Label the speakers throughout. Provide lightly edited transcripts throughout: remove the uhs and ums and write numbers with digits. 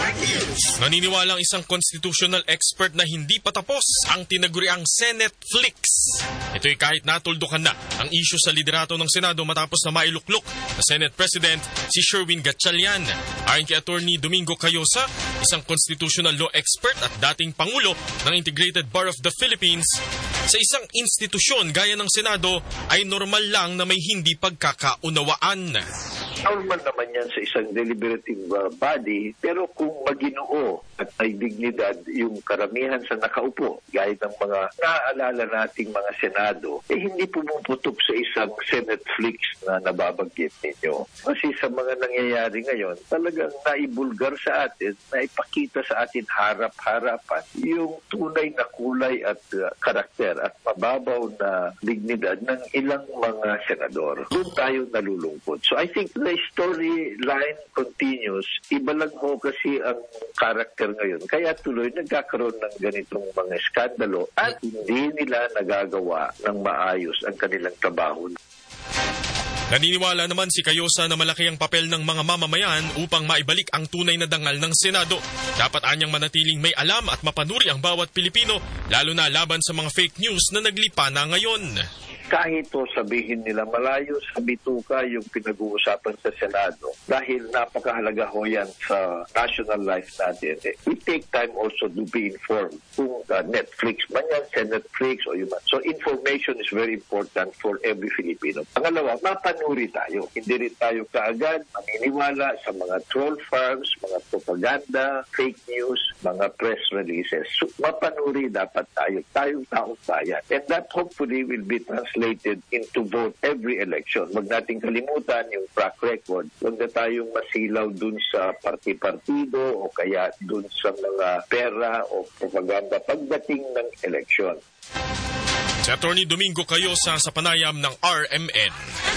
Speaker 1: Naniniwala ang isang constitutional expert na hindi pa tapos ang tinaguriang Senate Flix. Ito'y kahit natuldukan na ang issue sa liderato ng Senado matapos na mailuklok na Senate President si Sherwin Gatchalian. Ayon kay Attorney Domingo Cayosa, isang constitutional law expert at dating Pangulo ng Integrated Bar of the Philippines, sa isang institusyon gaya ng Senado ay normal lang na may hindi pagkakaunawaan.
Speaker 2: Normal naman yan sa isang deliberative body, pero kung maginoo at may dignidad yung karamihan sa nakaupo, gaya ng mga naaalala nating mga Senado, hindi pumuputok sa isang Senate Flix na nababanggit ninyo. Kasi sa mga nangyayari ngayon, talagang naibulgar sa atin, naipakita sa atin harap-harapan yung tunay na kulay at karakter at mababaw na dignidad ng ilang mga senador. Doon tayo nalulungkot. So I think the storyline continues. Iba lang ho kasi ang karakter ngayon. Kaya tuloy nagkakaroon ng ganitong mga skandalo at hindi nila nagagawa ng maayos ang kanilang trabaho.
Speaker 1: Naniniwala naman si Cayosa na malaki ang papel ng mga mamamayan upang maibalik ang tunay na dangal ng Senado. Dapat anyang manatiling may alam at mapanuri ang bawat Pilipino, lalo na laban sa mga fake news na naglipa na ngayon.
Speaker 2: Kahit to sabihin nila malayo sa bituka yung pinag-uusapan sa Senado dahil napakahalaga ho yan sa national life natin. We take time also to be informed kung Netflix man yan, Senate Flix o yun man. So information is very important for every Filipino. Pangalawa, mapanuri tayo. Hindi rin tayo kaagad maniniwala sa mga troll farms, mga propaganda, fake news, mga press releases. So mapanuri dapat tayo, tayong taong bayan. And that hopefully will be translated into vote every election. Wag nating kalimutan yung track record. Wag na tayong masilaw dun sa parti-partido o kaya dun sa mga pera o propaganda pagdating ng election.
Speaker 1: Si Atty. Domingo Cayosa sa panayam ng RMN.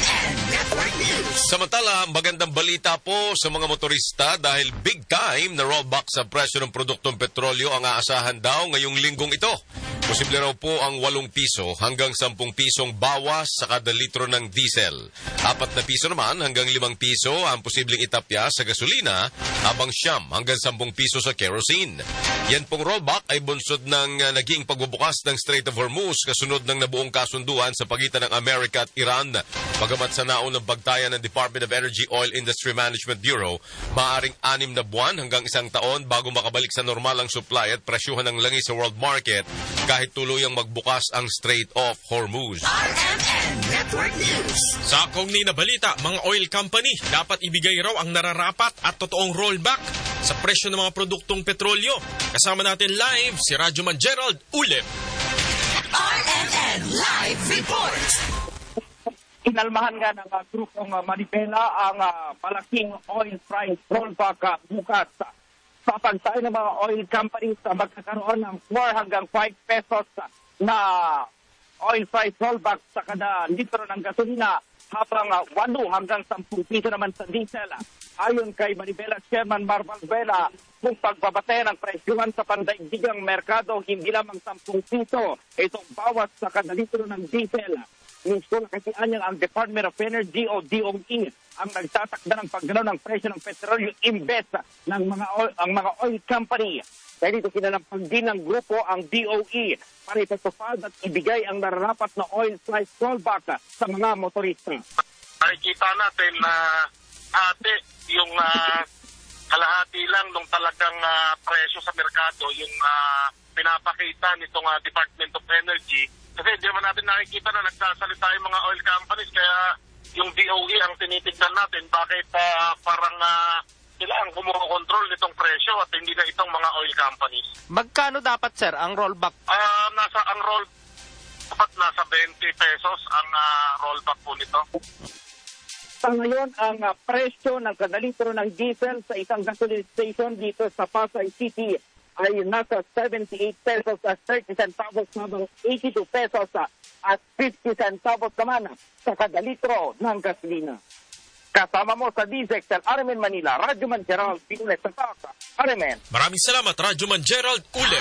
Speaker 3: Samantala, magandang balita po sa mga motorista dahil big time na rollback sa presyo ng produktong petrolyo ang aasahan daw ngayong linggong ito. Posible raw po ang 8 piso hanggang 10 pisong bawas sa kada litro ng diesel. 4 na piso naman hanggang 5 piso ang posibleng itapya sa gasolina habang 9 hanggang 10 piso sa kerosene. Yan pong rollback ay bunsod ng naging pagbubukas ng Strait of Hormuz kasunod ng nabuong kasunduan sa pagitan ng Amerika at Iran. Bagamat sa naunang pagtaya ng Department of Energy Oil Industry Management Bureau, maaaring 6 na buwan hanggang 1 taon bago makabalik sa normal ang supply at presyuhan ng langis sa world market kahit tuluyang magbukas ang Strait of Hormuz.
Speaker 4: RMN Network News.
Speaker 1: Sa kaugnayan na balita, mga oil company dapat ibigay raw ang nararapat at totoong rollback sa presyo ng mga produktong petrolyo. Kasama natin live si Radyoman Gerald Ulep.
Speaker 4: RMN Live Report.
Speaker 5: Inalmahan nga ng grupong Manibela ang malaking oil price rollback bukas. Sa pagsain ng mga oil companies magkakaroon ng 4 hanggang 5 pesos na oil price rollback sa kada litro ng gasolina habang 8 hanggang 10 piso naman sa diesel. Ayon kay Manibela Chairman Marval Vela, kung pagbabate ng presyuhan sa pandaigdigang merkado, hindi lamang 10 piso itong bawas sa kada litro ng diesel. Gusto na kasi anyang ang Department of Energy o DOE ang nagtatakda ng paggalaw ng presyo ng petrolyo imbes ng mga oil company. Dahil ito kinalampag din ng grupo ang DOE para itatupad at ibigay ang nararapat na oil price rollback sa mga motorista.
Speaker 6: Nakikita natin na yung kalahati lang nung talagang presyo sa merkado, yung pinapakita nitong Department of Energy. Kasi di naman natin nakikita na nagsasalita yung mga oil companies, kaya yung DOE ang tinitignan natin bakit parang sila ang kumukontrol nitong presyo at hindi na itong mga oil companies.
Speaker 7: Magkano dapat, sir, ang rollback?
Speaker 6: Nasa 20 pesos ang rollback po nito.
Speaker 5: Sa ngayon, ang presyo ng kada litro ng diesel sa isang gasoline station dito sa Pasay City ay nasa 78 pesos at 30 centavos habang 82 pesos at 50 centavos naman sa kada litro ng gasolina. Kasama mo sa DZXL Armen Manila, Radyoman Gerald Pinulet sa Taka. Armen.
Speaker 1: Maraming salamat, Radyoman Gerald Ulit.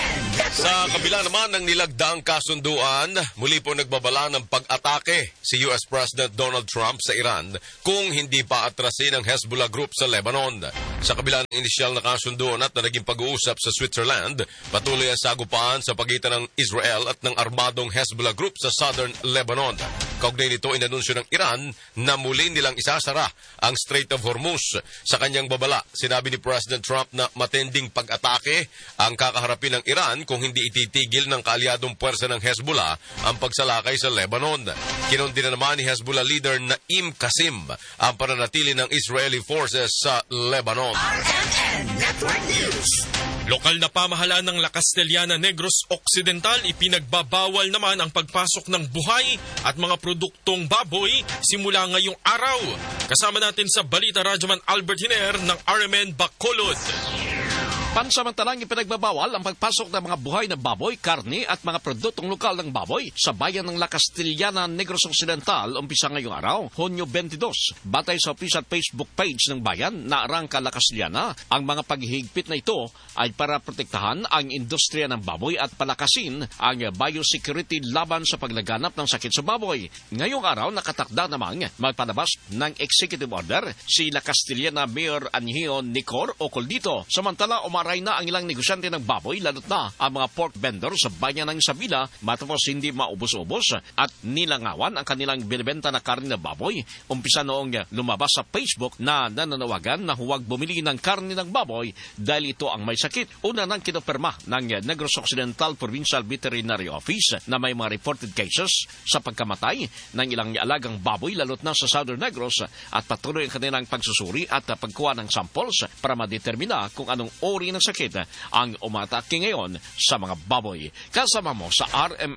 Speaker 3: Sa kabila naman ng nilagdaang kasunduan, muli po nagbabala ng pag-atake si US President Donald Trump sa Iran kung hindi pa atrasin ang Hezbollah Group sa Lebanon. Sa kabila ng inisyal na kasunduan at na naging pag-uusap sa Switzerland, patuloy ang sagupaan sa pagitan ng Israel at ng armadong Hezbollah Group sa southern Lebanon. Kaugnay nito, inanunsyo ng Iran na muli nilang isasara ang Strait of Hormuz. Sa kanyang babala, sinabi ni President Trump na matinding pag-atake ang kakaharapin ng Iran kung hindi ititigil ng kaalyadong puwersa ng Hezbollah ang pagsalakay sa Lebanon. Kinundi na naman ni Hezbollah leader Naim Qasim ang pananatili ng Israeli forces sa Lebanon.
Speaker 4: RMN Network News.
Speaker 1: Lokal na pamahalaan ng La Castellana Negros Occidental ipinagbabawal naman ang pagpasok ng buhay at mga produktong baboy simula ngayong araw. Kasama natin sa Balita Radyoman Albert Hiner ng RMN Bacolod.
Speaker 8: Pansamantalang ipinagbabawal ang pagpasok ng mga buhay na baboy, karne at mga produktong lokal ng baboy sa bayan ng La Castellana Negros Occidental umpisa ngayong araw, Hunyo 22. Batay sa official Facebook page ng bayan na Arangka La Castellana, ang mga paghihigpit na ito ay para protektahan ang industriya ng baboy at palakasin ang biosecurity laban sa paglaganap ng sakit sa baboy. Ngayong araw, nakatakda namang magpalabas ng executive order si La Castellana Mayor Anhio Nicor Ocoldito. Samantala, umaray na ang ilang negosyante ng baboy, lalo't na ang mga pork vendor sa bayan ng Sabila matapos hindi maubos-ubos at nilangawan ang kanilang binibenta na karne na baboy. Umpisa noong lumabas sa Facebook na nananawagan na huwag bumili ng karne ng baboy dahil ito ang may sakit. Una nang kinopirma ng Negros Occidental Provincial Veterinary Office na may mga reported cases sa pagkamatay ng ilang alagang baboy lalo't na sa Southern Negros at patuloy ang kanilang pagsusuri at pagkuha ng samples para madetermina kung anong uri ng sakit ang umatake ngayon sa mga baboy. Kasama mo sa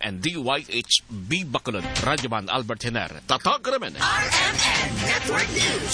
Speaker 8: RMNDYHB Bacolod, Radyoman Albert Hiner. Tatak Ramen.
Speaker 4: RMN Network News.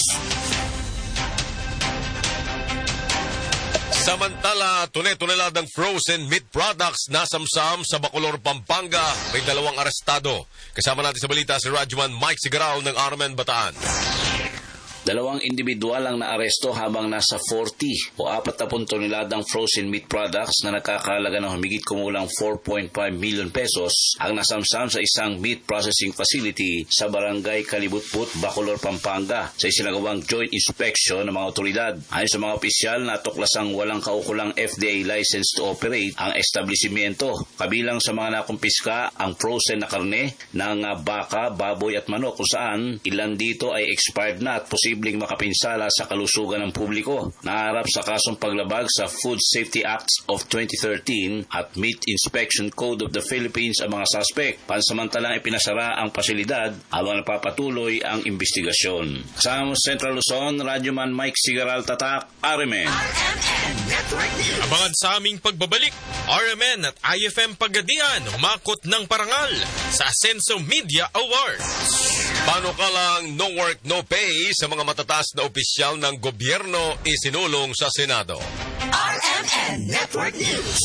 Speaker 3: Samantala, tunay-tunaladang frozen meat products nasamsam sa Bacolor, Pampanga. May 2 arestado. Kasama natin sa balita si Radyoman Mike Sigaral ng RMN Bataan.
Speaker 9: 2 individual ang naaresto habang nasa 40 o 40 toneladang frozen meat products na nakakahalaga ng humigit kumulang 4.5 million pesos ang nasamsam sa isang meat processing facility sa barangay Kalibutput, Bacolor, Pampanga sa isinagawang joint inspection ng mga otoridad. Ayon sa mga opisyal, natuklasang walang kaukulang FDA license to operate ang establishmento. Kabilang sa mga nakumpiska ang frozen na karne ng baka, baboy at manok kung saan ilan dito ay expired na at posibleng makapinsala sa kalusugan ng publiko. Naharap sa kasong paglabag sa Food Safety Act of 2013 at Meat Inspection Code of the Philippines ang mga suspect. Pansamantalang ipinasara ang pasilidad habang napapatuloy ang investigasyon. Kasama sa Central Luzon, Radyoman Mike Sigaral, Tatak, RMN.
Speaker 1: Abangan sa aming pagbabalik, RMN at IFM Pagadian humakot ng parangal sa Asenso Media Awards.
Speaker 3: Panukalang no work, no pay sa mga matataas na opisyal ng gobyerno isinulong sa Senado.
Speaker 4: RMN Network News.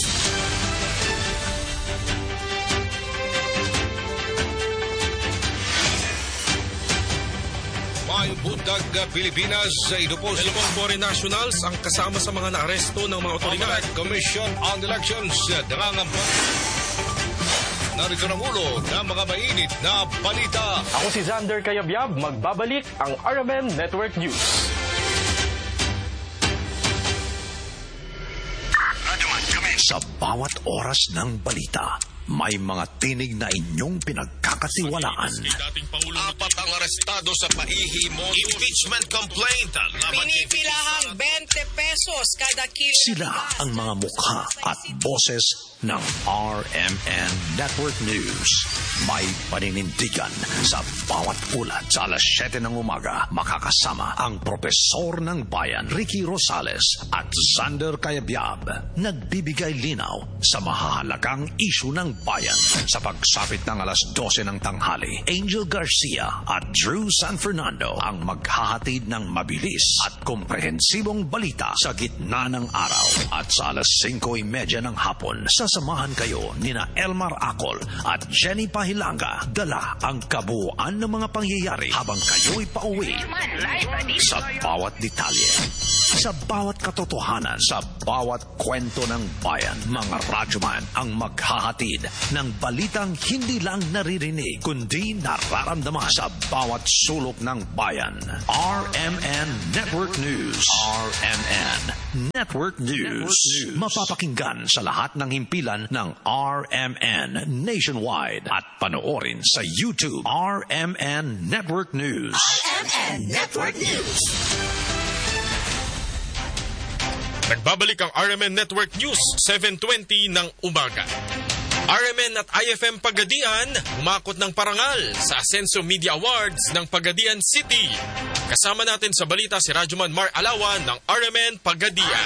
Speaker 10: May buntag Pilipinas sa ito po.
Speaker 1: Dalawang foreign nationals ang kasama sa mga naaresto ng mga otoridad.
Speaker 10: Commission on Elections nangangampanya. Narito na mulo ng mga mainit na balita.
Speaker 11: Ako si Xander Kayabyab, magbabalik ang RMN Network News.
Speaker 12: Sa bawat oras ng balita, may mga tinig na inyong pinagkakatiwalaan.
Speaker 3: 4 ang arestado sa pahihimos impeachment complaint.
Speaker 13: Pinipilahang 20 pesos kada kilo.
Speaker 12: Sila ang mga mukha at boses ng RMN Network News. May paninindigan sa bawat ulat. Sa alas 7 ng umaga, makakasama ang Propesor ng Bayan, Ricky Rosales at Xander Kayabyab. Nagbibigay linaw sa mahahalagang isyu ng bayan. Sa pagsapit ng alas 12 12 ng tanghali, Angel Garcia at Drew San Fernando ang maghahatid ng mabilis at komprehensibong balita sa gitna ng araw. At sa alas 5:30 ng hapon, sasamahan kayo nina Elmar Acol at Jenny Pahilanga. Dala ang kabuuan ng mga pangyayari habang kayo'y pauwi sa bawat detalye, sa bawat katotohanan, sa bawat kwento ng bayan. Mga radyoman ang maghahatid ng balitang hindi lang naririnig kundi nararamdaman sa bawat sulok ng bayan. RMN Network News. RMN Network News. Mapapakinggan sa lahat ng himpilan ng RMN nationwide at panoorin sa YouTube. RMN Network News.
Speaker 4: RMN Network News.
Speaker 1: Nagbabalik ang RMN Network News, 7:20 ng umaga. RMN at IFM Pagadian umakot ng parangal sa Ascenso Media Awards ng Pagadian City. Kasama natin sa balita si Radyoman Mar Alawan ng RMN Pagadian.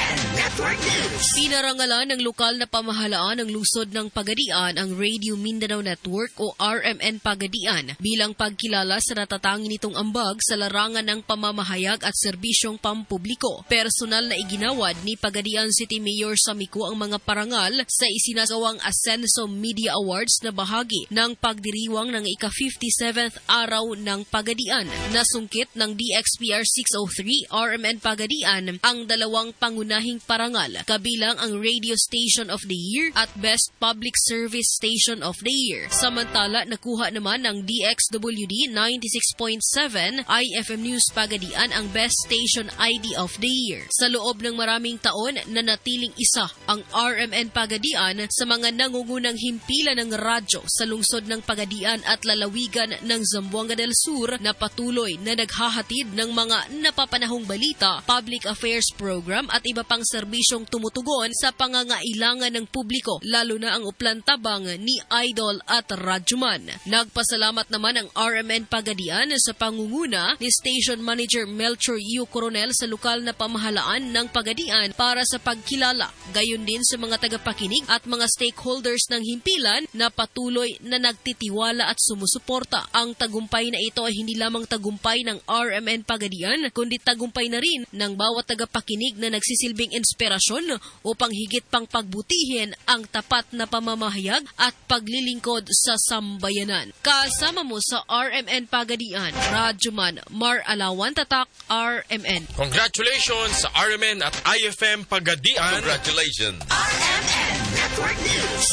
Speaker 14: Pinarangalan ng lokal na pamahalaan ng lungsod ng Pagadian ang Radio Mindanao Network o RMN Pagadian bilang pagkilala sa natatangin nitong ambag sa larangan ng pamamahayag at serbisyong pampubliko. Personal na iginawad ni Pagadian City Mayor Samico ang mga parangal sa isinasawang Ascenso Media Awards na bahagi ng pagdiriwang ng ika-57th araw ng Pagadian. Nasungkit ng DXPR 603 RMN Pagadian ang dalawang pangunahing parangal, kabilang ang Radio Station of the Year at Best Public Service Station of the Year. Samantala, nakuha naman ng DXWD 96.7 IFM News Pagadian ang Best Station ID of the Year. Sa loob ng maraming taon, nanatiling isa ang RMN Pagadian sa mga nangungunang himpilan ng radyo sa lungsod ng Pagadian at lalawigan ng Zamboanga del Sur na patuloy na naghahatid ng mga napapanahong balita, public affairs program at iba pang serbisyong tumutugon sa pangangailangan ng publiko, lalo na ang uplantabang ni Idol at Radyoman. Nagpasalamat naman ang RMN Pagadian sa pangunguna ni Station Manager Melchor U. Coronel sa lokal na pamahalaan ng Pagadian para sa pagkilala, gayon din sa mga tagapakinig at mga stakeholders ng himpilan na patuloy na nagtitiwala at sumusuporta. Ang tagumpay na ito ay hindi lamang tagumpay ng RMN Pagadian, kundi tagumpay na rin ng bawat tagapakinig na nagsisilbing inspirasyon upang higit pang pagbutihin ang tapat na pamamahayag at paglilingkod sa sambayanan. Kasama mo sa RMN Pagadian, Radyoman Mar Alawan, Tatak, RMN.
Speaker 1: Congratulations sa RMN at IFM Pagadian.
Speaker 3: Congratulations.
Speaker 4: RMN Network News.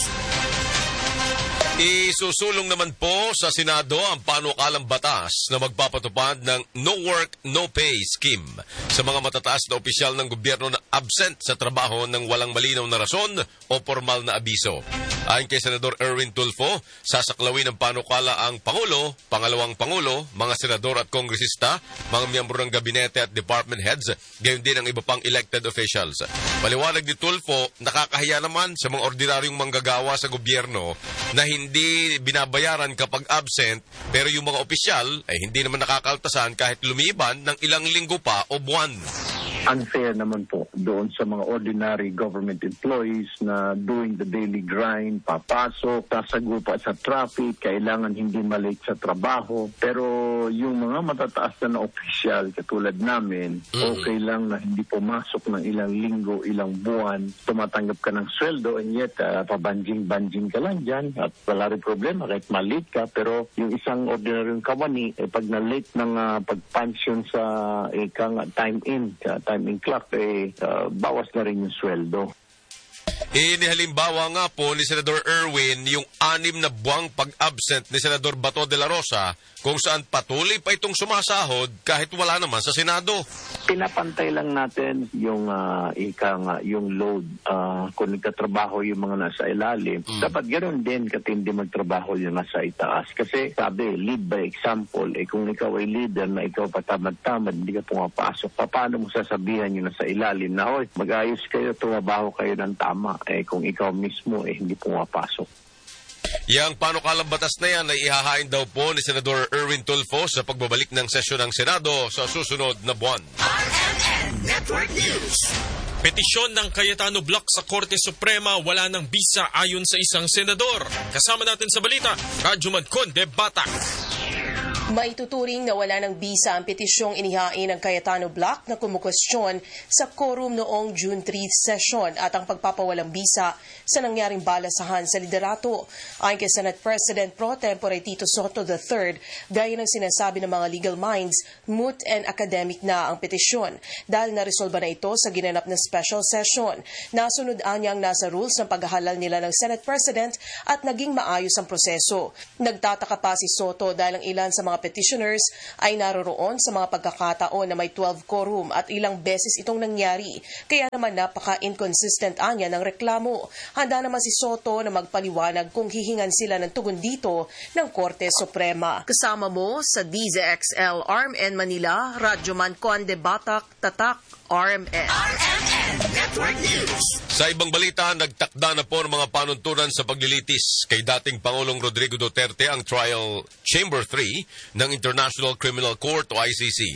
Speaker 3: Isusulong naman po sa Senado ang panukalang batas na magpapatupad ng No Work, No Pay scheme sa mga matataas na opisyal ng gobyerno na absent sa trabaho ng walang malinaw na rason o formal na abiso. Ayon kay Senador Erwin Tulfo, sasaklawin ng panukala ang Pangulo, Pangalawang Pangulo, mga senador at kongresista, mga miyembro ng gabinete at department heads, gayon din ang iba pang elected officials. Paliwanag ni Tulfo, nakakahiya naman sa mga ordinaryong manggagawa sa gobyerno na hindi binabayaran kapag absent, pero yung mga opisyal ay hindi naman nakakaltasan kahit lumiban ng ilang linggo pa o buwan.
Speaker 2: Unfair naman po doon sa mga ordinary government employees na doing the daily grind, papasok, sasagupa sa traffic, kailangan hindi malate sa trabaho. Pero yung mga matataas na opisyal katulad namin, okay lang na hindi pumasok ng ilang linggo, ilang buwan, tumatanggap ka ng sweldo and yet pabanjing-banjing ka lang dyan at wala rin problema kahit malate ka. Pero yung isang ordinaryong kawani, pag na-late ng pag-pension sa time in clock, bawas na rin yung sweldo.
Speaker 3: Inihalimbawa nga po ni Senador Erwin yung 6 na buwang pag-absent ni Senador Bato de la Rosa kung saan patuloy pa itong sumasahod kahit wala naman sa Senado.
Speaker 2: Pinapantay lang natin yung yung load kung nagtatrabaho yung mga nasa ilalim. Dapat ganoon din katindi magtrabaho yung nasa itaas. Kasi sabi, lead by example. Kung ikaw ay leader na ikaw patamad-tamad, hindi ka pumapasok, paano mo sasabihan yung nasa ilalim na, oy, mag-ayos kayo, tumabaho kayo ng tama. Kung ikaw mismo hindi pumapasok.
Speaker 3: Yang panukalang batas na yan ay ihahain daw po ni Senador Erwin Tulfo sa pagbabalik ng sesyon ng Senado sa susunod na buwan.
Speaker 4: Network News.
Speaker 1: Petisyon ng Cayetano Block sa Korte Suprema, wala ng bisa ayon sa isang senador. Kasama natin sa balita, Rajuman Conde Batak.
Speaker 15: Maituturing na wala ng bisa ang petisyong inihain ng Cayetano Block na kumukwestiyon sa quorum noong June 3 session at ang pagpapawalang bisa sa nangyaring balasahan sa liderato. Ayon kay Senate President Pro Tempore Tito Soto III, gaya ng sinasabi ng mga legal minds, moot and academic na ang petisyon dahil naresolba na ito sa ginanap na special session. Nasunod anyang nasa rules ng paghahalal nila ng Senate President at naging maayos ang proseso. Nagtataka pa si Soto dahil ang ilan sa mga petitioners ay naroroon sa mga pagkakataon na may 12 quorum at ilang beses itong nangyari. Kaya naman napaka-inconsistent anya ng reklamo. Handa naman si Soto na magpaliwanag kung hihingan sila ng tugon dito ng Korte Suprema. Kasama mo sa DZXL RMN Manila, Rajuman Conde Batak, Tatak, RMN.
Speaker 4: RMN Network News.
Speaker 3: Sa ibang balita, nagtakda na po ng mga panuntunan sa paglilitis kay dating Pangulong Rodrigo Duterte ang Trial Chamber 3 ng International Criminal Court o ICC.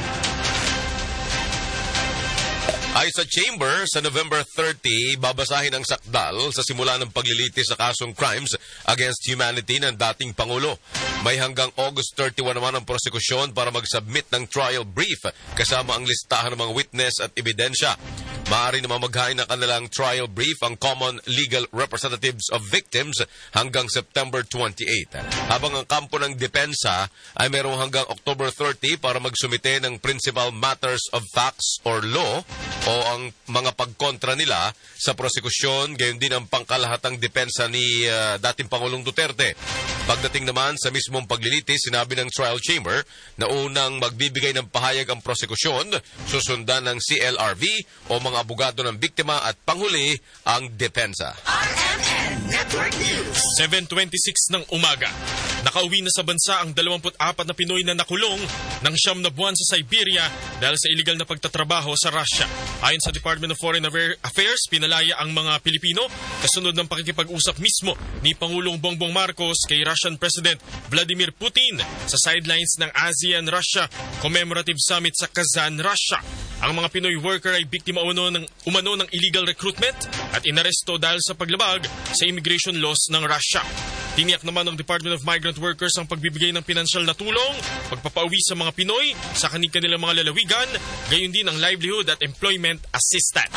Speaker 3: Ay sa Chamber, sa November 30, babasahin ang sakdal sa simula ng paglilitis sa kasong crimes against humanity ng dating Pangulo. May hanggang August 31 naman ang prosekusyon para mag-submit ng trial brief kasama ang listahan ng mga witness at ebidensya. Maaari naman maghain ng kanilang trial brief ang Common Legal Representatives of Victims hanggang September 28. Habang ang kampo ng depensa ay mayroong hanggang October 30 para magsumite ng Principal Matters of Facts or Law o ang mga pagkontra nila sa prosekusyon, gayon din ang pangkalahatang depensa ni dating Pangulong Duterte. Pagdating naman sa mismong paglilitis, sinabi ng trial chamber na unang magbibigay ng pahayag ang prosekusyon, susundan ng CLRV o mga abogado ng biktima at panghuli ang depensa.
Speaker 4: RMN Network News.
Speaker 1: 7:26 ng umaga. Nakauwi na sa bansa ang 24 na Pinoy na nakulong ng 9 na buwan sa Siberia dahil sa illegal na pagtatrabaho sa Russia. Ayon sa Department of Foreign Affairs, pinalaya ang mga Pilipino kasunod ng pakikipag-usap mismo ni Pangulong Bongbong Marcos kay Russian President Vladimir Putin sa sidelines ng ASEAN-Russia Commemorative Summit sa Kazan, Russia. Ang mga Pinoy worker ay biktima umano ng illegal recruitment at inaresto dahil sa paglabag sa immigration laws ng Russia. Tiniyak naman ng Department of Migrant Workers ang pagbibigay ng pinansyal na tulong, pagpapauwi sa mga Pinoy sa kanilang mga lalawigan, gayon din ang livelihood at employment assistance.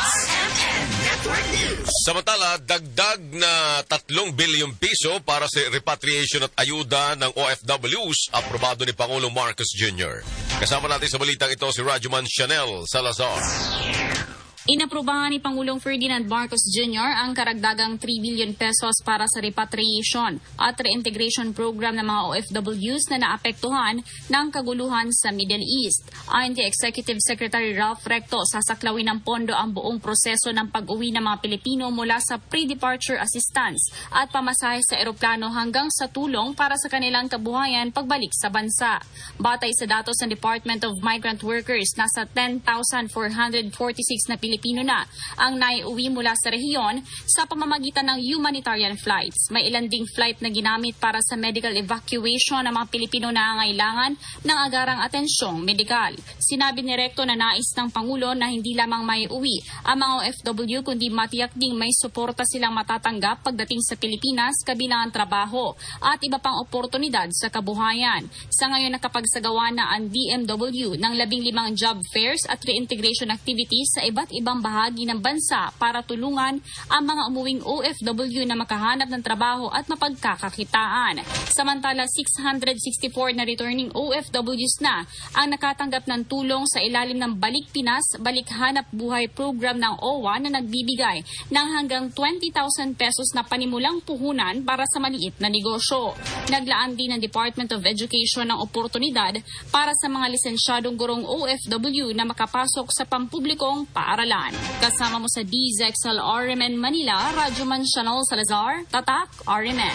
Speaker 3: Samantala, dagdag na 3 bilyong piso para sa repatriation at ayuda ng OFWs, aprobado ni Pangulong Marcos Jr. Kasama natin sa balitang ito si Rajuman Chanel Salazar.
Speaker 16: Inaprubahan ni Pangulong Ferdinand Marcos Jr. ang karagdagang 3 billion pesos para sa repatriation at reintegration program ng mga OFWs na naapektuhan ng kaguluhan sa Middle East. Ayon kay Executive Secretary Ralph Recto, sasaklawin ng pondo ang buong proseso ng pag-uwi ng mga Pilipino mula sa pre-departure assistance at pamasahe sa eroplano hanggang sa tulong para sa kanilang kabuhayan pagbalik sa bansa. Batay sa datos ng Department of Migrant Workers, nasa 10,446 na Pilipino na ang naiuwi mula sa rehiyon sa pamamagitan ng humanitarian flights. May ilan ding flight na ginamit para sa medical evacuation ng mga Pilipino na nangangailangan ng agarang atensyong medikal. Sinabi ni Recto na nais ng Pangulo na hindi lamang maiuwi ang mga OFW kundi matiyak ding may suporta silang matatanggap pagdating sa Pilipinas kabilang ang trabaho at iba pang oportunidad sa kabuhayan. Sa ngayon nakapagsagawa na ang DMW ng 15 job fairs at reintegration activities sa iba't ibang bahagi ng bansa para tulungan ang mga umuwing OFW na makahanap ng trabaho at mapagkakakitaan. Samantala, 664 na returning OFWs na ang nakatanggap ng tulong sa ilalim ng Balik Pinas, Balik Hanap Buhay program ng OWA na nagbibigay ng hanggang 20,000 pesos na panimulang puhunan para sa maliit na negosyo. Naglaan din ng Department of Education ng oportunidad para sa mga lisensyadong gurong OFW na makapasok sa pampublikong paaralan. Kasama mo sa DZXL RMN Manila, Rajuman Chanel Salazar, Tatak, RMN.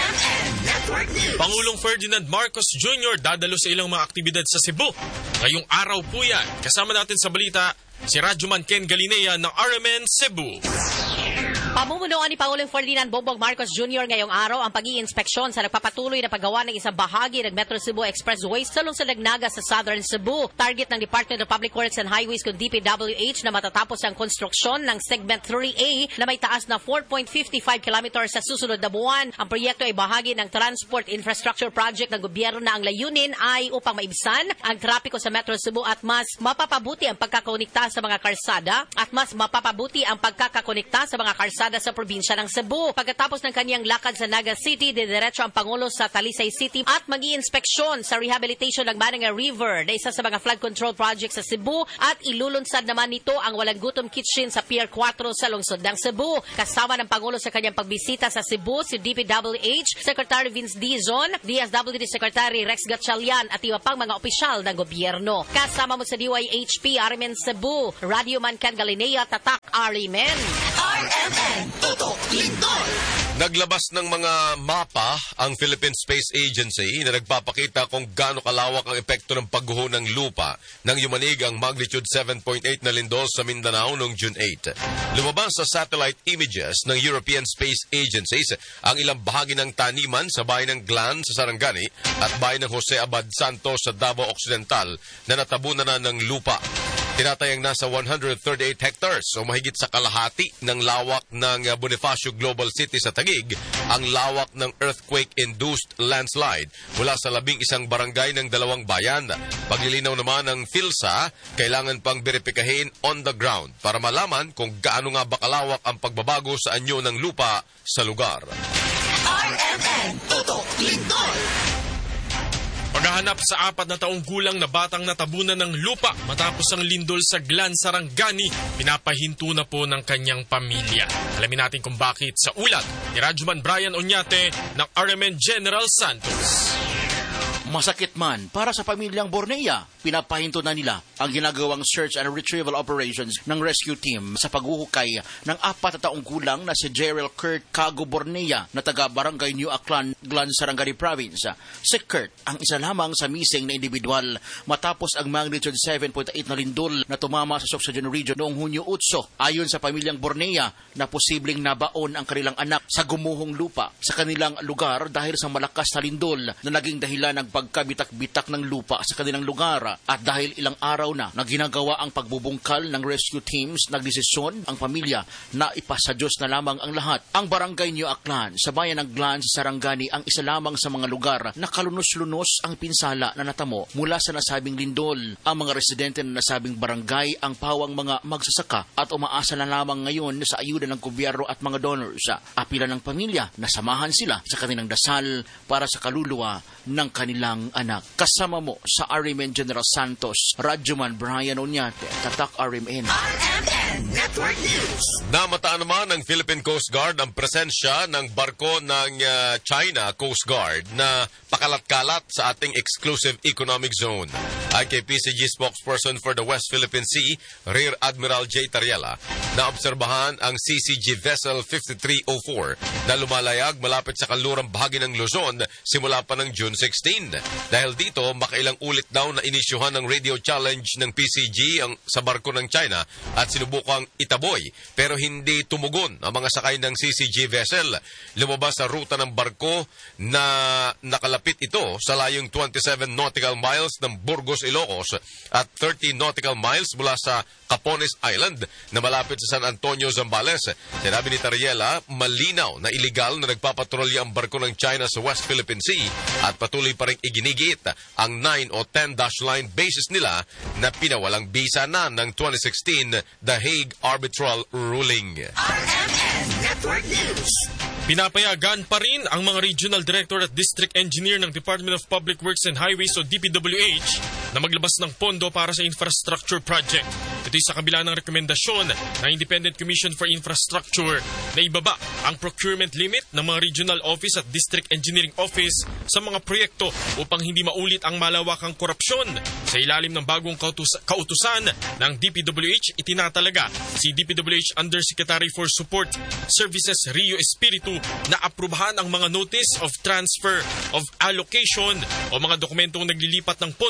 Speaker 1: Pangulong Ferdinand Marcos Jr. dadalo sa ilang mga aktibidad sa Cebu. Ngayong araw po yan. Kasama natin sa balita si Rajuman Ken Galinea ng RMN Cebu.
Speaker 17: Pamumunuan ni Pangulong Ferdinand Bongbong Marcos Jr. ngayong araw ang pag-iinspeksyon sa nagpapatuloy na paggawa ng isang bahagi ng Metro Cebu Expressway sa lungsod ng Naga sa Southern Cebu. Target ng Department of Public Works and Highways kung DPWH na matatapos ang konstruksyon ng Segment 3A na may taas na 4.55 km sa susunod na buwan. Ang proyekto ay bahagi ng Transport Infrastructure Project ng gobyerno na ang layunin ay upang maibsan ang trapiko sa Metro Cebu at mas mapapabuti ang pagkakakonekta sa mga karsada sa mga karsada sa probinsya ng Cebu. Pagkatapos ng kaniyang lakad sa Naga City, didiretso ang Pangulo sa Talisay City at mag-i-inspeksyon sa rehabilitation ng Mananga River na isa sa mga flood control project sa Cebu at ilulunsad naman nito ang Walang Gutom Kitchen sa Pier 4 sa lungsod ng Cebu. Kasama ng Pangulo sa kanyang pagbisita sa Cebu si DPWH Secretary Vince Dizon, DSWD Secretary Rex Gatchalian at iba pang mga opisyal ng gobyerno. Kasama mo sa DYHP RMN Cebu, Radio Man Ken Galinea, Tatak RMN.
Speaker 4: RMN Tutok Lindol.
Speaker 3: Naglabas ng mga mapa ang Philippine Space Agency na nagpapakita kung gaano kalawak ang epekto ng pagguho ng lupa nang yumanig ang magnitude 7.8 na lindol sa Mindanao noong June 8. Lumabas sa satellite images ng European Space Agencies ang ilang bahagi ng taniman sa bayan ng Glan sa Sarangani at bayan ng Jose Abad Santos sa Davao Occidental na natabunan na ng lupa. Tinatayang nasa 138 hectares o mahigit sa kalahati ng lawak ng Bonifacio Global City sa Taguig ang lawak ng earthquake-induced landslide mula sa 11 barangay ng 2 bayan. Paglilinaw naman ng PhilSA, kailangan pang beripikahin on the ground para malaman kung gaano nga ba kalawak ang pagbabago sa anyo ng lupa sa lugar.
Speaker 4: RMN Tutok Lindol.
Speaker 1: Paghahanap sa 4 na taong gulang na batang natabunan ng lupa matapos ang lindol sa Glan, Sarangani, pinapahinto na po ng kanyang pamilya. Alamin natin kung bakit sa ulat ni Radyoman Brian Oñate ng RMN General Santos.
Speaker 18: Masakit man para sa pamilyang Bornea, pinapahinto na nila ang ginagawang search and retrieval operations ng rescue team sa paghuhukay ng 4 na taong gulang na si Jerrel Kurt Cago Bornea na taga Barangay New Aklan, Glan, Sarangani Province. Si Kurt ang isa lamang sa missing na individual matapos ang magnitude 7.8 na lindol na tumama sa Sorsogon Region noong Hunyo 8. Ayon sa pamilyang Bornea na posibleng nabaon ang kanilang anak sa gumuhong lupa sa kanilang lugar dahil sa malakas na lindol na naging dahilan ng pagkabitak-bitak ng lupa sa kanilang lugar at dahil ilang araw na ginagawa ang pagbubungkal ng rescue teams, nagdesisyon ang pamilya na ipasa Diyos na lamang ang lahat. Ang Barangay New Aklan sa bayan ng Glan sa Sarangani ang isa lamang sa mga lugar na kalunos-lunos ang pinsala na natamo mula sa nasabing lindol. Ang mga residente na nasabing barangay ang pawang mga magsasaka at umaasa na lamang ngayon sa ayuda ng gobyerno at mga donors. Apila ng pamilya na samahan sila sa kanilang dasal para sa kaluluwa ng kanilang anak. Kasama mo sa RMN General Santos, Radyoman Brian Oñate, Tatak RMN.
Speaker 4: RMN Network News.
Speaker 3: Namataan naman ng Philippine Coast Guard ang presensya ng barko ng China Coast Guard na pakalat-kalat sa ating exclusive economic zone. Ay kay PCG spokesperson for the West Philippine Sea, Rear Admiral J. Tariela, naobserbahan ang CCG Vessel 5304 na lumalayag malapit sa kanlurang bahagi ng Luzon simula pa ng June 16. Dahil dito, makailang ulit daw na inisyuhan ng radio challenge ng PCG sa barko ng China at sinubukang itaboy pero hindi tumugon ang mga sakay ng CCG vessel. Lumabas sa ruta ng barko na nakalapit ito sa layong 27 nautical miles ng Burgos, Ilocos at 30 nautical miles mula sa Capones Island na malapit sa San Antonio, Zambales. Sinabi ni Tariela, malinaw na iligal na nagpapatrolya ang barko ng China sa West Philippine Sea at patuloy pa rin iginigit ang 9 o 10 dash line bases nila na pinawalang bisa na ng 2016 The Hague Arbitral Ruling.
Speaker 4: RMN Network News.
Speaker 1: Pinapayagan pa rin ang mga Regional Director at District Engineer ng Department of Public Works and Highways o DPWH na maglabas ng pondo para sa infrastructure project. Ito'y sa kabila ng rekomendasyon ng Independent Commission for Infrastructure na ibaba ang procurement limit ng mga Regional Office at District Engineering Office sa mga proyekto upang hindi maulit ang malawakang korupsyon. Sa ilalim ng bagong kautusan ng DPWH, itinatalaga si DPWH Undersecretary for Support Services Rio Espiritu na aprubahan ang mga notice of transfer of allocation o mga dokumentong naglilipat ng pondo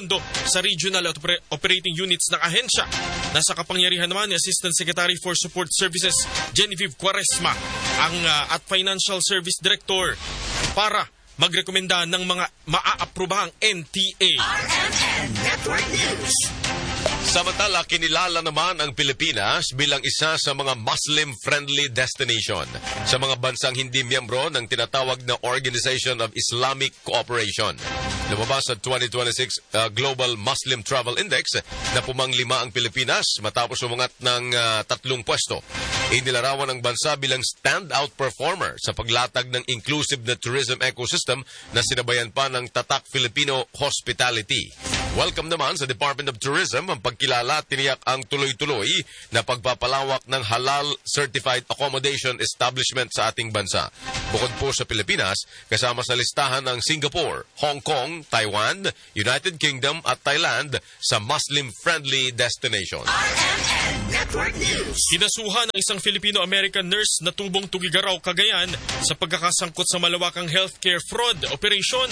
Speaker 1: sa regional at operating units ng ahensya. Nasa kapangyarihan naman ni Assistant Secretary for Support Services Genevieve Quaresma at Financial Service Director para magrekomenda ng mga maaaprobahang NTA.
Speaker 4: RMN Network News.
Speaker 3: Samantala, kinilala naman ang Pilipinas bilang isa sa mga Muslim-friendly destination sa mga bansang hindi miyembro ng tinatawag na Organization of Islamic Cooperation. Lumabas sa 2026 Global Muslim Travel Index na pumanglima ang Pilipinas matapos umangat ng 3 pwesto. Inilarawan ang bansa bilang standout performer sa paglatag ng inclusive na tourism ecosystem na sinabayan pa ng tatak Filipino hospitality. Welcome naman sa Department of Tourism ang pagkilala at tiniyak ang tuloy-tuloy na pagpapalawak ng halal certified accommodation establishment sa ating bansa. Bukod po sa Pilipinas, kasama sa listahan ng Singapore, Hong Kong, Taiwan, United Kingdom at Thailand sa Muslim-friendly destination.
Speaker 4: RMN Network News.
Speaker 1: Kinasuhan ng isang Filipino-American nurse na tubong Tugigaraw, Cagayan sa pagkakasangkot sa malawakang healthcare fraud operation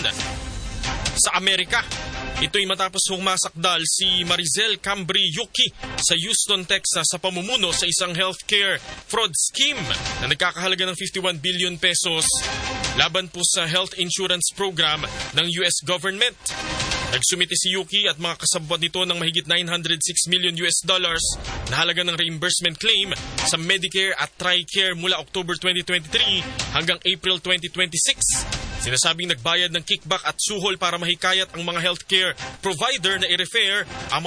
Speaker 1: sa Amerika. Ito'y matapos humasakdal si Marizel Cambri Yuki sa Houston, Texas sa pamumuno sa isang healthcare fraud scheme na nagkakahalaga ng 51 billion pesos laban po sa health insurance program ng US government. Nagsumite si Yuki at mga kasabwat nito ng mahigit $906 million na halaga ng reimbursement claim sa Medicare at TRICARE mula October 2023 hanggang April 2026. Sinasabing nagbayad ng kickback at suhol para mahikayat ang mga healthcare provider na i-refer ang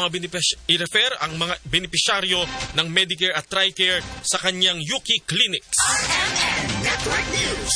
Speaker 1: mga benepisyaryo ng Medicare at TRICARE sa kanyang Yuki Clinics.
Speaker 4: RMN Network News.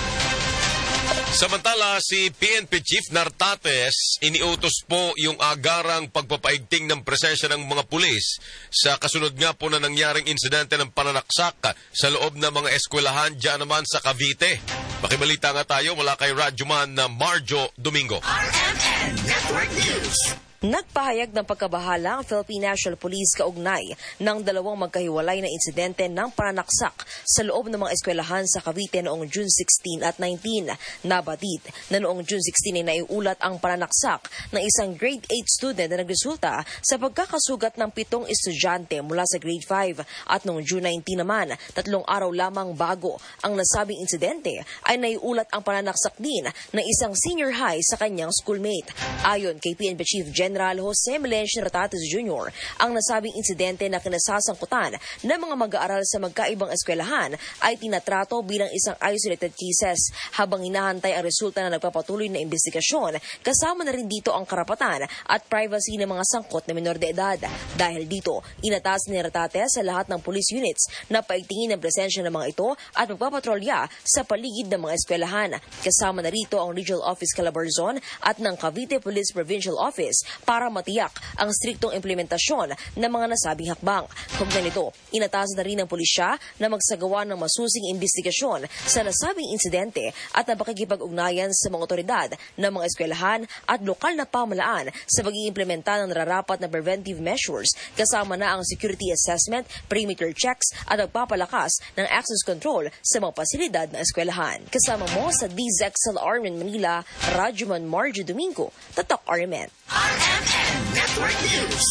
Speaker 3: Samantala, si PNP Chief Nartates, iniutos po yung agarang pagpapaigting ng presensya ng mga pulis sa kasunod nga po na nangyaring insidente ng pananaksak sa loob ng mga eskwelahan dyan naman sa Cavite. Makibalita nga tayo mula kay Radyoman na Marjo Domingo.
Speaker 4: RMN Network News.
Speaker 19: Nagpahayag ng pagkabahala ang Philippine National Police kaugnay ng dalawang magkahiwalay na insidente ng pananaksak sa loob ng mga eskwelahan sa Cavite noong June 16 at 19. Nabatid na noong June 16 ay naiulat ang pananaksak ng isang grade 8 student na nagresulta sa pagkakasugat ng 7 estudyante mula sa grade 5 at noong June 19 naman, 3 araw lamang bago ang nasabing insidente ay naiulat ang pananaksak din ng isang senior high sa kanyang schoolmate. Ayon kay PNP Chief General Jose Melencio Nartates Jr., ang nasabing insidente na kinasasangkutan ng mga mag-aaral sa magkaibang eskwelahan ay tinatrato bilang isang isolated cases habang hinahantay ang resulta na nagpapatuloy na investigasyon. Kasama na rin dito ang karapatan at privacy ng mga sangkot na menor de edad. Dahil dito, inatas ni Nartates sa lahat ng police units na paigtingin ang presensya ng mga ito at magpapatrolya sa paligid ng mga eskwelahan. Kasama na rito ang Regional Office Calabarzon at ng Cavite Police Provincial Office para matiyak ang striktong implementasyon ng mga nasabing hakbang. Kaugnay nito, inatasan na rin ng pulisya na magsagawa ng masusing investigasyon sa nasabing insidente at napakikipag-ugnayan sa mga otoridad ng mga eskwelahan at lokal na pamahalaan sa pag-iimplementa ng nararapat na preventive measures kasama na ang security assessment, perimeter checks at pagpapalakas ng access control sa mga pasilidad ng eskwelahan. Kasama mo sa DZXL RMN Manila, Radyoman Marjo Domingo, Tatak RMN.
Speaker 4: RMN Network News.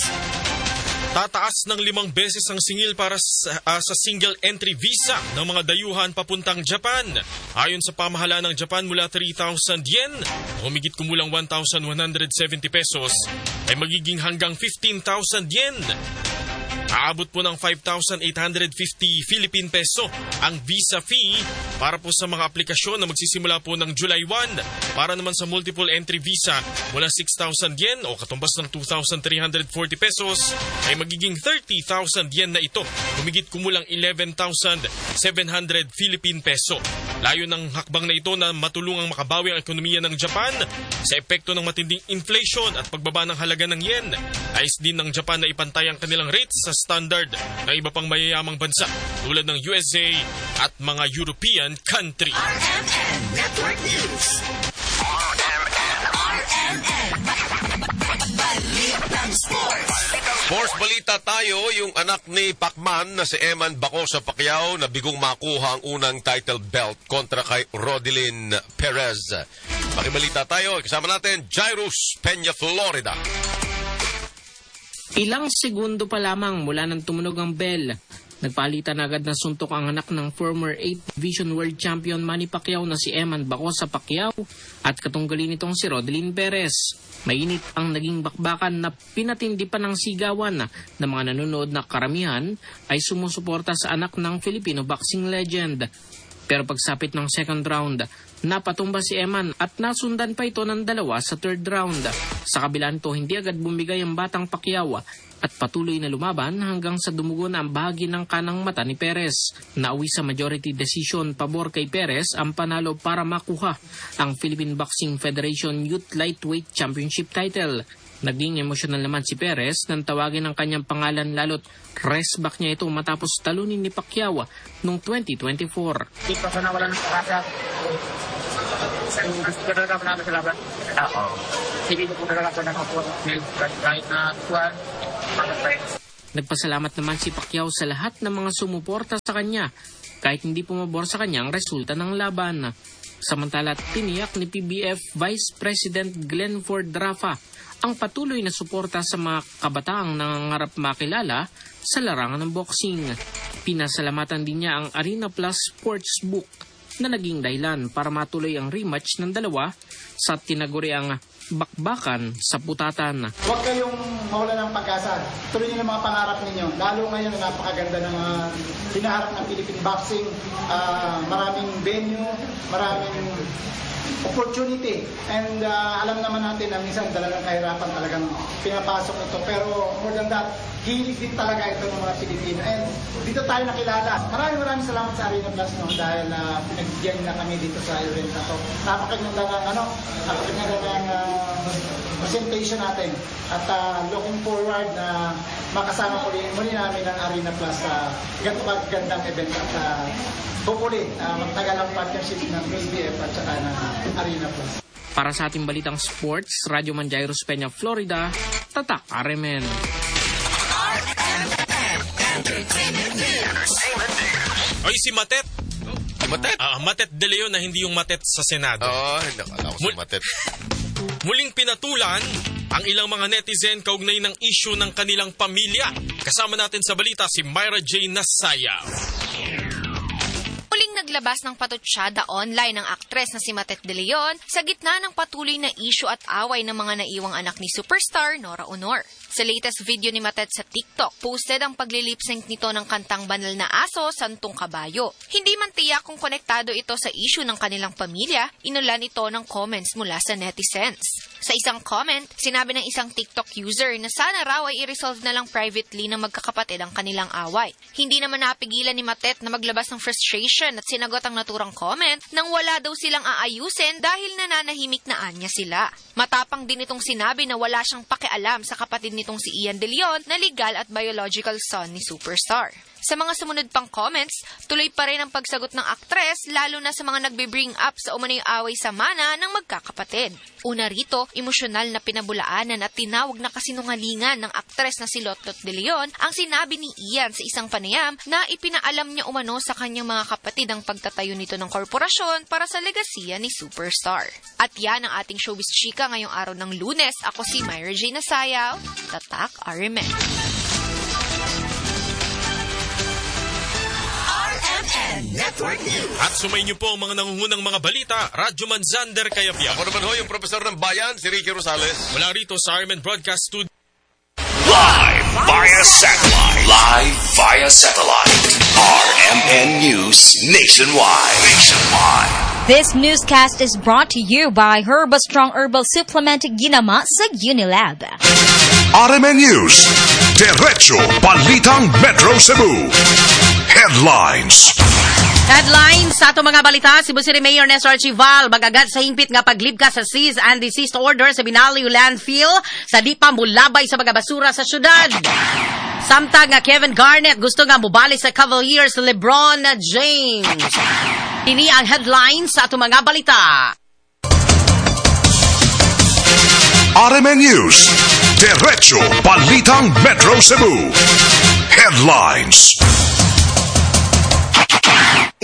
Speaker 1: Tataas ng 5 beses ang singil para sa single entry visa ng mga dayuhan papuntang Japan. Ayon sa pamahalaan ng Japan, mula 3,000 yen, humigit kumulang 1,170 pesos, ay magiging hanggang 15,000 yen. Aabot po ng 5,850 Philippine peso ang visa fee para po sa mga aplikasyon na magsisimula po ng July 1. Para naman sa multiple entry visa mula 6,000 yen o katumbas ng 2,340 pesos ay magiging 30,000 yen na ito. Humigit kumulang 11,700 Philippine peso. Layo ng hakbang na ito na matulungang makabawi ang ekonomiya ng Japan sa epekto ng matinding inflation at pagbaba ng halaga ng yen. Nais din ng Japan na ipantay ang kanilang rates sa standard ng iba pang mayayamang bansa tulad ng USA at mga European country.
Speaker 4: RMN Network News. RMN Balitang Sports.
Speaker 3: Sports balita tayo, yung anak ni Pacman na si Eman Bacosa Pacquiao na bigong makuha ang unang title belt kontra kay Rodilyn Perez. Pakibalita tayo, kasama natin Jairus Peña, Florida.
Speaker 20: Ilang segundo pa lamang mula nang tumunog ang bell, nagpalitan agad na suntok ang anak ng former 8th Division World Champion Manny Pacquiao na si Eman Bacosa Pacquiao at katunggali nitong si Rodelyn Perez. Mainit ang naging bakbakan na pinatindi pa ng sigawan ng mga nanonood na karamihan ay sumusuporta sa anak ng Filipino boxing legend. Pero pagsapit ng second round, napatumba si Eman at nasundan pa ito ng dalawa sa third round. Sa kabila nito, hindi agad bumigay ang batang Pacquiao at patuloy na lumaban hanggang sa dumugo na ang bahagi ng kanang mata ni Perez. Nauwi sa majority decision pabor kay Perez ang panalo para makuha ang Philippine Boxing Federation Youth Lightweight Championship title. Naging emosyonal naman si Perez nang tawagin ang kanyang pangalan lalo't rest back niya ito matapos talunin ni Pacquiao noong 2024.
Speaker 5: Hindi pa nawala ng pag-asa. Gusto ko talaga namin sa laban. Hindi ko talaga ako nakakuha kahit na tuwan.
Speaker 20: Nagpasalamat naman si Pacquiao sa lahat ng mga sumuporta sa kanya kahit hindi pumabor sa kanyang resulta ng laban. Samantala, tiniyak ni PBF Vice President Glenn Ford Rafa ang patuloy na suporta sa mga kabataang nangangarap makilala sa larangan ng boxing. Pinasalamatan din niya ang Arena Plus Sportsbook na naging dahilan para matuloy ang rematch ng dalawa sa tinaguriang bakbakan sa putatan.
Speaker 21: Huwag kayong mawala ng pag-asa. Tuloy niyo ang mga pangarap ninyo. Lalo ngayon na napakaganda ng mga hinaharap ng Philippine boxing. Maraming venue, maraming opportunity. And alam naman natin na minsan talagang kahirapan talagang pinapasok ito. Pero more than that, hilig din talaga ito ng mga Pilipino. And dito tayo nakilala. Maraming salamat sa Arena Plus dahil pinagbigyan na kami dito sa event na to. Napakaganda ng presentation natin. At looking forward na makasama muli namin ang Arena Plus sa gandang event. At hopefully, magtagal ang partnership ng PBF at saka ng Arena Plus.
Speaker 20: Para sa ating balitang sports, Radyo Manjairos Peña, Florida, Tatak RMN.
Speaker 1: Oy, si Matet.
Speaker 3: Matet?
Speaker 1: Matet de Leon na hindi yung Matet sa Senado.
Speaker 3: Nakala ko si Matet.
Speaker 1: Muling pinatulan ang ilang mga netizen kaugnay ng issue ng kanilang pamilya. Kasama natin sa balita si Myra J. Nasaya.
Speaker 22: Muling naglabas ng patutsyada online ng aktres na si Matet de Leon sa gitna ng patuloy na issue at away ng mga naiwang anak ni superstar Nora Honor. Sa latest video ni Matet sa TikTok, posted ang paglilip-sync nito ng kantang Banal na Aso, Santong Kabayo. Hindi man tiyak kung konektado ito sa issue ng kanilang pamilya, inulan ito ng comments mula sa netizens. Sa isang comment, sinabi ng isang TikTok user na sana raw ay i-resolve na lang privately ng magkakapatid ang kanilang away. Hindi naman napigilan ni Matet na maglabas ng frustration at sinagot ang naturang comment nang wala daw silang aayusin dahil nananahimik na anya sila. Matapang din itong sinabi na wala siyang pakialam sa kapatid nitong si Ian De Leon na legal at biological son ni superstar. Sa mga sumunod pang comments, tuloy pa rin ang pagsagot ng aktres lalo na sa mga nagbe-bring up sa umano'y away sa mana ng magkakapatid. Una rito, emosyonal na pinabulaanan at tinawag na kasinungalingan ng aktres na si Lotlot De Leon ang sinabi ni Ian sa isang panayam na ipinaalam niya umano sa kanyang mga kapatid ang pagtatayo nito ng korporasyon para sa legasiya ni superstar. At yan ang ating showbiz chika ngayong araw ng Lunes. Ako si Myra J. Nasayaw, Tatak RMN.
Speaker 4: Network News.
Speaker 1: At sumay niyo po ang mga nangungunang mga balita, Radyo Manzander Kayapia.
Speaker 3: Ako naman ho, yung profesor ng bayan, si Ricky Rosales.
Speaker 1: Mula rito sa RMN Broadcast Studio.
Speaker 12: Live via satellite. RMN News Nationwide.
Speaker 23: This newscast is brought to you by Herba Strong Herbal Supplement Ginama sa Unilab.
Speaker 12: RMN News. Diretso Balitang Metro Cebu. Headlines
Speaker 17: sa ato mga balita, Cebu City Mayor Nestor Archival magagad sa hingpit nga paglibka sa cease and desist order sa Binaliw landfill sa di pa mulabay sa mga basura sa syudad. Samtang nga Kevin Garnett gusto nga mubalik sa Cavaliers LeBron James. Kini ang headlines sa ato mga balita.
Speaker 12: RMN News. Diretso Balitang Metro Cebu. Headlines.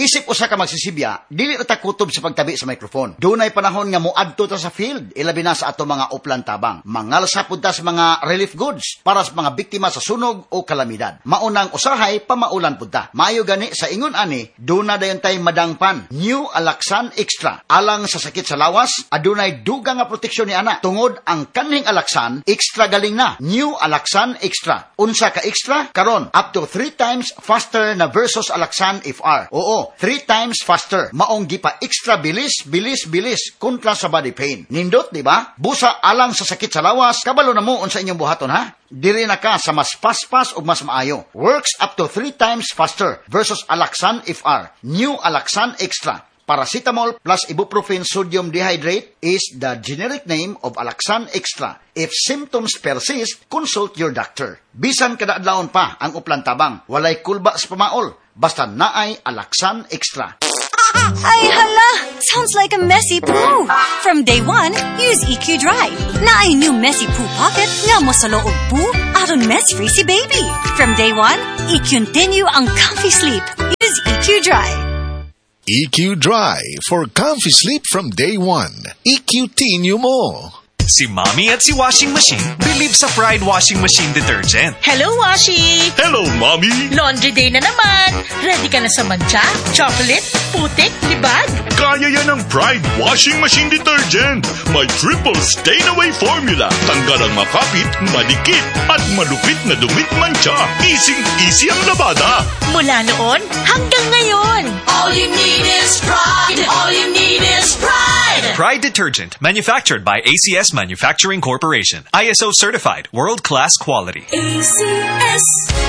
Speaker 6: Isip usa ka magsisibya, dili na ta kutob sa pagtabi sa microphone. Dunay panahon nga moadto ta sa field, ilabi na sa ato mga uplan tabang. Mangalsa pud ta sa mga relief goods para sa mga biktima sa sunog o kalamidad. Maunang usahay pamaulan pud ta. Maayo gani sa ingon ani, duna dayon tay madangpan. New Alaxan Extra. Alang sa sakit sa lawas, adunay dugang nga proteksyon ni ana. Tungod ang kaning Alaxan, extra galing na. New Alaxan Extra. Unsa ka extra? Karon up to 3 times faster na versus Alaxan FR. Oo, 3 times faster. Maong gipa extra bilis kontra sa body pain. Nindot, di ba? Busa alang sa sakit sa lawas, kabalo na mo unsa inyong buhaton ha? Diri na ka sa mas paspas o mas maayo. Works up to 3 times faster versus Alaxan FR. New Alaxan Extra. Paracetamol plus ibuprofen sodium dehydrate is the generic name of Alaxan Extra. If symptoms persist, consult your doctor. Bisan kada adlawon pa ang uplan tabang, walay kulba sa pamaol, basta naay Alaxan Extra.
Speaker 7: Ay, hala! Sounds like a messy poo. From day one, use EQ Dry. Na ay new messy poo pocket nga mo sa loob poo aron mess-free si baby. From day one, i-continue ang comfy sleep. Use EQ Dry.
Speaker 8: EQ Dry for comfy sleep from day one. EQ-tinyo mo.
Speaker 24: Si Mommy at si Washing Machine believe sa Pride Washing Machine Detergent.
Speaker 25: Hello, Washi!
Speaker 24: Hello, Mommy!
Speaker 25: Laundry day na naman! Ready ka na sa mancha, chocolate, putik, libag?
Speaker 24: Kaya yan ang Pride Washing Machine Detergent. May triple stain-away formula. Tanggal ang makapit, madikit, at malupit na dumit mancha. Easy ang labada.
Speaker 25: Mula noon hanggang ngayon.
Speaker 4: All you need is pride. All you need is pride.
Speaker 24: Pride Detergent, manufactured by ACS Manufacturing Corporation. ISO certified, world-class quality.
Speaker 4: ACS.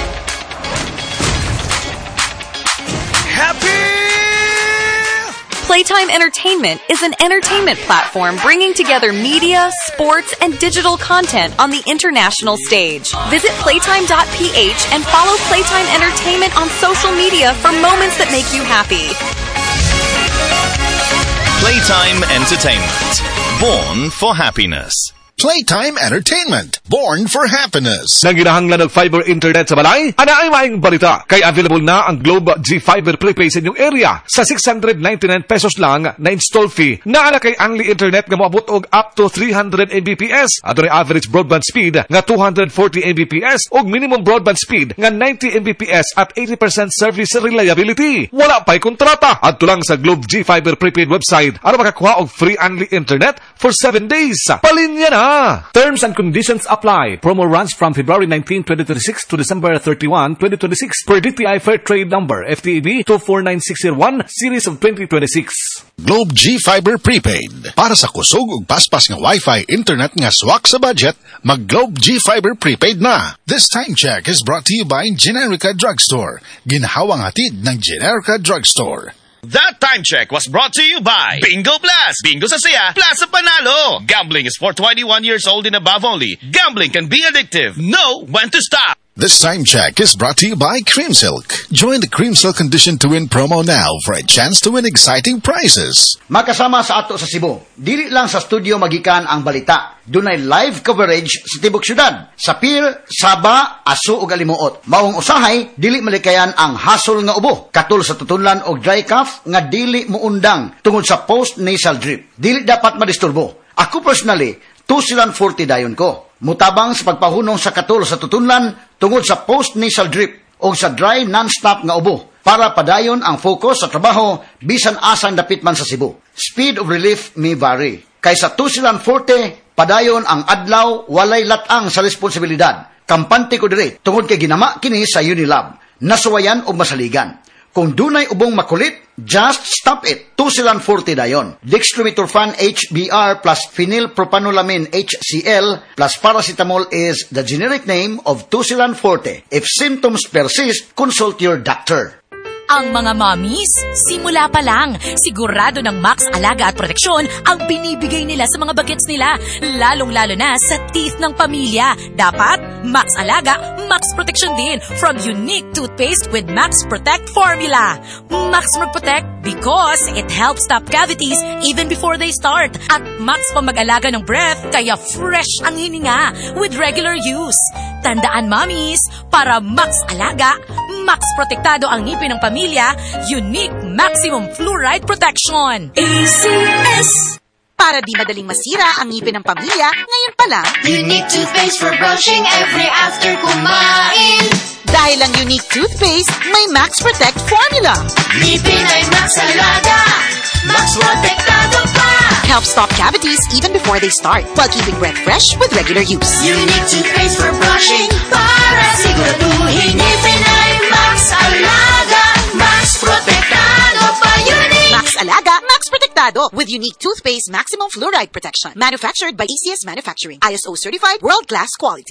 Speaker 24: Happy!
Speaker 26: Playtime Entertainment is an entertainment platform bringing together media, sports, and digital content on the international stage. Visit playtime.ph and follow Playtime Entertainment on social media for moments that make you happy.
Speaker 27: Playtime Entertainment. Born for happiness.
Speaker 8: Playtime Entertainment. Born for happiness.
Speaker 28: Nanginahanglan ng fiber internet sa balay? Ana ay maing balita. Kay available na ang Globe G Fiber Prepaid sa inyong area. Sa 699 pesos lang na install fee. Naala kay Angli Internet nga moabot og up to 300 Mbps. At ang average broadband speed nga 240 Mbps og minimum broadband speed nga 90 Mbps at 80% service reliability. Wala pa'y kontrata. Adto lang sa Globe G Fiber Prepaid website aron makakuha og free Angli Internet for 7 days. Palinya na!
Speaker 29: Terms and conditions apply. Promo runs from February 19, 2026 to December 31, 2026 per DTI Fair Trade Number FTEB 249601 Series of 2026.
Speaker 8: Globe G Fiber Prepaid. Para sa kusog ug paspas nga Wi-Fi internet nga swak sa budget, mag Globe G Fiber Prepaid na. This time check is brought to you by Generica Drugstore. Ginhawang hatid ng Generica Drugstore.
Speaker 27: That time check was brought to you by Bingo Plus. Bingo sa saya, plus sa panalo. Gambling is for 21 years old and above only. Gambling can be addictive. Know when to stop.
Speaker 8: This time check is brought to you by Cream Silk. Join the Cream Silk Condition to Win promo now for a chance to win exciting prizes.
Speaker 6: Makasama sa ato sa Cebu, dili lang sa studio magikan ang balita. Dunay live coverage sa tibok syudad, sa pier, Saba, Aso ug Alimuot. Maong usahay, dili malikayan ang hasol nga ubo, katul sa tutunlan og dry cough nga dili muundang tungod sa post-nasal drip. Dili dapat madisturbo. Ako personally, 240 dayon ko. Mutabang sa pagpahunong sa katul sa tutunlan tungod sa post-nasal drip o sa dry non-stop nga ubo para padayon ang focus sa trabaho bisan asang dapit man sa Cebu. Speed of relief may vary. Kaysa 240, padayon ang adlaw walay latang sa responsibilidad. Kampante ko dire tungod kay ginama kini sa Unilab. Nasuwayan o masaligan. Kung dunay ubong makulit, just stop it. 240 dayon. Dextromethorphan HBr plus phenylpropanolamin HCl plus paracetamol is the generic name of 240. If symptoms persist, consult your doctor.
Speaker 7: Ang mga mommies, simula pa lang, sigurado ng Max Alaga at Proteksyon ang binibigay nila sa mga bagets nila, lalong-lalo na sa teeth ng pamilya. Dapat, Max Alaga, Max Protection din from unique toothpaste with Max Protect formula. Max Protect,
Speaker 2: because it helps stop cavities even before they start. At max pang mag-alaga ng breath, kaya fresh ang hininga with regular use. Tandaan, mommies, para max alaga, max protektado ang ngipin ng pamilya, unique maximum fluoride protection. ACS!
Speaker 9: Para di madaling masira ang ngipin ng pamilya, ngayon pa lang,
Speaker 4: Unique toothpaste for brushing every after kumain.
Speaker 9: dahil ang Unique toothpaste may Max Protect formula.
Speaker 4: Ngipin ay Max Alaga, Max Protektado pa.
Speaker 9: Helps stop cavities even before they start, while keeping breath fresh with regular use.
Speaker 4: Unique toothpaste for brushing, para siguraduhin ngipin ay Max Alaga, Max Protektado pa. Unique
Speaker 9: Max Alaga, Max Protektado with Unique toothpaste maximum fluoride protection. Manufactured by ACS Manufacturing. ISO certified, world-class quality.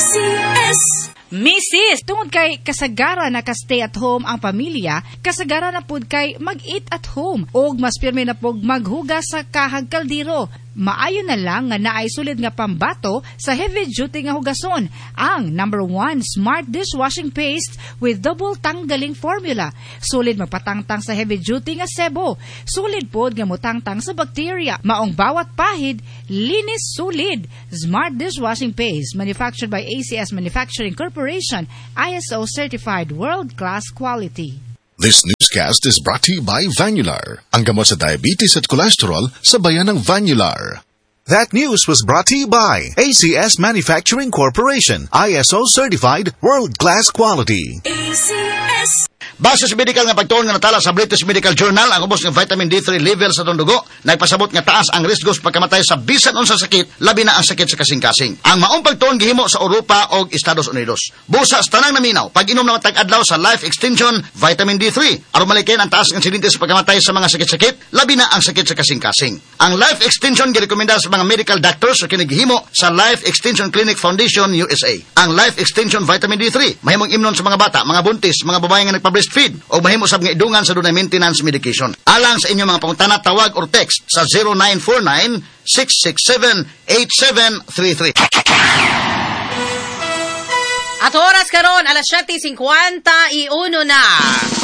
Speaker 2: ACS!
Speaker 10: Mrs. Tungod kay kasagara na ka-stay at home ang pamilya, kasagara na pud kay mag-eat at home og mas pirmi na pug maghugas sa kahag kaldero. Maayo na lang nga naay sulid nga pambato sa heavy duty nga hugason, ang #1 Smart Dishwashing Paste with double tanggaling formula. Sulid magpatangtang sa heavy duty nga sebo. Sulid pod nga mutangtang sa bacteria. Maong bawat pahid, linis sulid. Smart Dishwashing Paste, manufactured by ACS Manufacturing Corporation, ISO certified world-class quality.
Speaker 8: This newscast is brought to you by Vanular, ang gamot sa diabetes at cholesterol sa bayan ng Vanular.
Speaker 11: That news was brought to you by ACS Manufacturing Corporation, ISO certified, world-class quality.
Speaker 2: ACS!
Speaker 6: Base sa medical nga pagtuon nga natala sa British Medical Journal, ang ubos ng vitamin D3 level sa atong dugo nagpasabot nga taas ang risko sa pagkamatay sa bisan unsa sakit, labi na ang sakit sa kasing-kasing. Ang maong pagtuon gihimo sa Europa o Estados Unidos. Busa sa tanang naminaw, pag-inom na matag-adlaw sa Life Extension Vitamin D3 aron malikin ang taas ng insidente sa pagkamatay sa mga sakit-sakit, labi na ang sakit sa kasing-kasing. Ang Life Extension girekomenda sa mga medical doctors sa kinigihimo sa Life Extension Clinic Foundation USA. Ang Life Extension Vitamin D3 mahimong imnon sa mga bata, mga buntis, mga babae nga nagpa-breastfeed o mahimo sab nga idungan sa dunay maintenance medication. Alang sa inyong mga pangutana, tawag or text sa 0949-667-8733.
Speaker 17: At oras karon, 7:51 na.